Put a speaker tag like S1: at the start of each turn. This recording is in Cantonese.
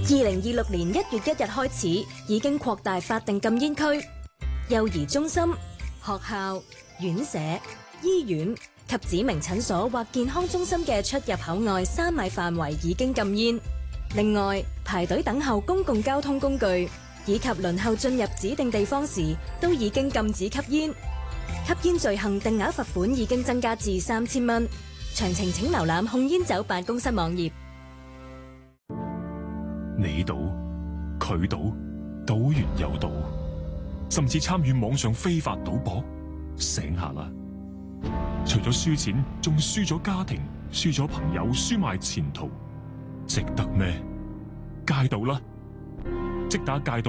S1: 2026年1月1日開始，已經擴大法定禁煙區，幼兒中心、學校、院舍、醫院及指明診所或健康中心嘅出入口外3米範圍已經禁煙。另外，排隊等候公共交通工具以及輪候進入指定地方時，都已經禁止吸煙。吸煙罪行定額罰款已經增加至3000蚊。詳情請瀏覽控煙酒辦公室網頁。
S2: 你賭，佢賭，賭完又賭，甚至參與網上非法賭博，醒下啦！除咗輸錢，仲輸咗家庭，輸咗朋友，輸埋前途，值得咩？戒賭啦！即打戒賭